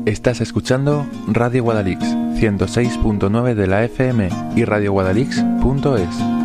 Estás escuchando Radio Guadalix 106.9 de la FM y radioguadalix.es.